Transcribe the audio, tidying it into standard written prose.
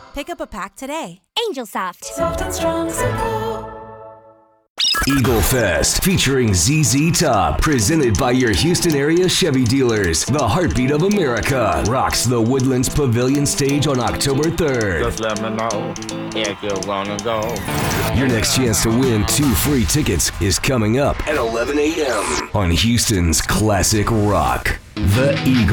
Pick up a pack today. Angel Soft. Soft and strong, simple. Eagle Fest featuring ZZ Top, presented by your Houston area Chevy dealers. The Heartbeat of America rocks the Woodlands Pavilion stage on October 3rd. Just let me know if you wanna go. Your next chance to win 2 free tickets is coming up at 11 a.m. on Houston's Classic Rock. The Eagle.